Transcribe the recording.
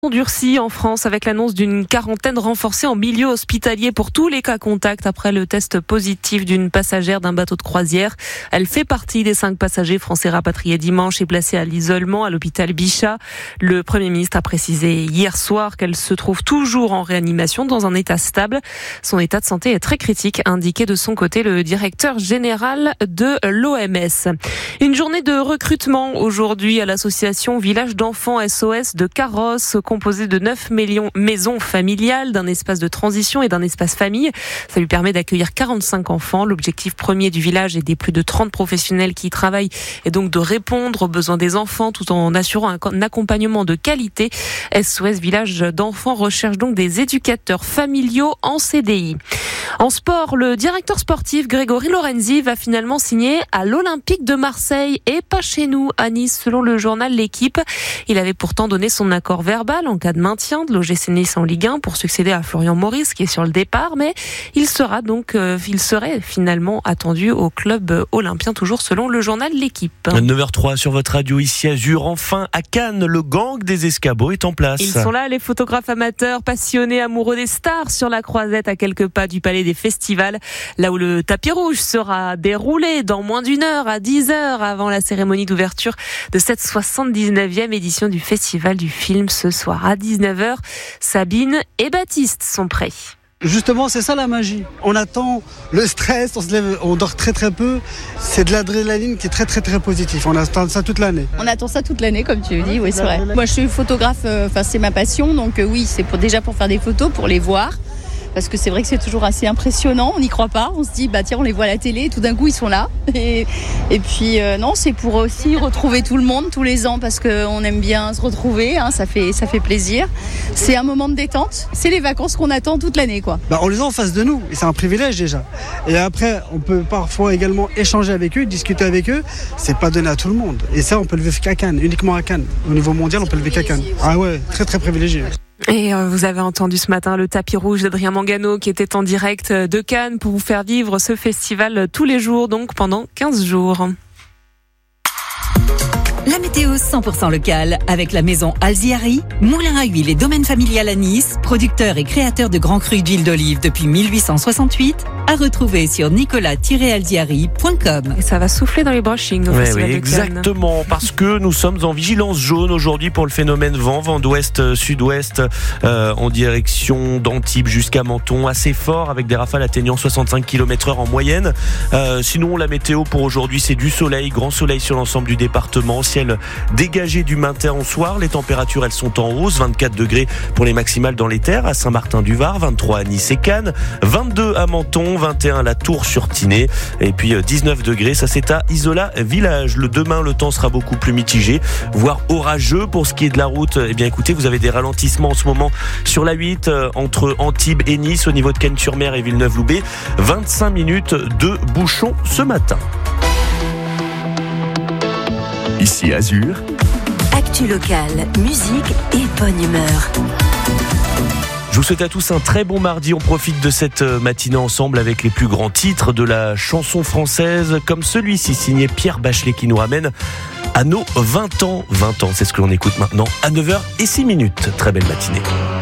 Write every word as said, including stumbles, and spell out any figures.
Durci en France avec l'annonce d'une quarantaine renforcée en milieu hospitalier pour tous les cas contacts après le test positif d'une passagère d'un bateau de croisière. Elle fait partie des cinq passagers français rapatriés dimanche et placés à l'isolement à l'hôpital Bichat. Le Premier ministre a précisé hier soir qu'elle se trouve toujours en réanimation dans un état stable. Son état de santé est très critique, a indiqué de son côté le directeur général de l'O M S. Une journée de recrutement aujourd'hui à l'association Village d'enfants S O S de Carrosse, composé de neuf maisons familiales, d'un espace de transition et d'un espace famille. Ça lui permet d'accueillir quarante-cinq enfants. L'objectif premier du village et des plus de trente professionnels qui y travaillent est donc de répondre aux besoins des enfants tout en assurant un accompagnement de qualité. S O S Village d'enfants recherche donc des éducateurs familiaux en C D I. En sport, le directeur sportif Grégory Lorenzi va finalement signer à l'Olympique de Marseille et pas chez nous, à Nice, selon le journal L'Équipe. Il avait pourtant donné son accord verbal en cas de maintien de l'O G C Nice en Ligue un pour succéder à Florian Maurice qui est sur le départ, mais il sera donc, euh, il serait finalement attendu au club olympien, toujours selon le journal L'Équipe. neuf heures trois sur votre radio ici à Azur. Enfin, à Cannes, le gang des escabeaux est en place. Ils sont là, les photographes amateurs, passionnés, amoureux des stars sur la croisette à quelques pas du palais des festivals, là où le tapis rouge sera déroulé dans moins d'une heure, à dix heures avant la cérémonie d'ouverture de cette soixante-dix-neuvième édition du Festival du film ce soir à dix-neuf heures. Sabine et Baptiste sont prêts. Justement, c'est ça la magie. On attend le stress, on se lève, on dort très très peu. C'est de l'adrénaline qui est très très très positif. On attend ça toute l'année. On attend ça toute l'année, comme tu le dis, oui c'est vrai. Moi je suis photographe, enfin c'est ma passion, donc euh, oui c'est pour, déjà pour faire des photos, pour les voir. Parce que c'est vrai que c'est toujours assez impressionnant, on n'y croit pas, on se dit bah tiens on les voit à la télé et tout d'un coup ils sont là. Et, et puis euh, non, c'est pour aussi retrouver tout le monde tous les ans parce qu'on aime bien se retrouver, hein, ça fait, ça fait plaisir. C'est un moment de détente, c'est les vacances qu'on attend toute l'année quoi. Bah, on les a en face de nous et c'est un privilège déjà. Et après on peut parfois également échanger avec eux, discuter avec eux, c'est pas donné à tout le monde. Et ça on peut le vivre qu'à Cannes, uniquement à Cannes. Au niveau mondial on peut le vivre qu'à Cannes. Ah ouais, très très privilégié. Et euh, vous avez entendu ce matin le tapis rouge d'Adrien Mangano qui était en direct de Cannes pour vous faire vivre ce festival tous les jours, donc pendant quinze jours. La météo cent pour cent locale avec la maison Alziari, moulin à huile et domaine familial à Nice, producteur et créateur de grands crus d'huile d'olive depuis mille huit cent soixante-huit, à retrouver sur nicolas tiret alziari point com. Et ça va souffler dans les brushings au ouais, festival oui, de exactement, Cannes. parce que nous sommes en vigilance jaune aujourd'hui pour le phénomène vent, vent d'ouest, sud-ouest, euh, en direction d'Antibes jusqu'à Menton, assez fort avec des rafales atteignant soixante-cinq kilomètres heure en moyenne. Euh, sinon, la météo pour aujourd'hui, c'est du soleil, grand soleil sur l'ensemble du département, ciel dégagé du matin au soir. Les températures, elles sont en hausse, vingt-quatre degrés pour les maximales dans les terres, à Saint-Martin-du-Var, vingt-trois à Nice et Cannes, vingt-deux à Menton, vingt et un à la Tour-sur-Tinée, et puis dix-neuf degrés, ça c'est à Isola Village. Le demain, le temps sera beaucoup plus mitigé, voire orageux. Pour ce qui est de la route, eh bien écoutez, vous avez des ralentissements en ce moment sur la huit, euh, entre Antibes et Nice, au niveau de Cannes-sur-Mer et Villeneuve-Loubet, vingt-cinq minutes de bouchon ce matin. Ici Azur. Actu locale, musique et bonne humeur. Je vous souhaite à tous un très bon mardi. On profite de cette matinée ensemble avec les plus grands titres de la chanson française, comme celui-ci signé Pierre Bachelet qui nous ramène à nos vingt ans. vingt ans, c'est ce que l'on écoute maintenant à neuf heures six minutes. Très belle matinée.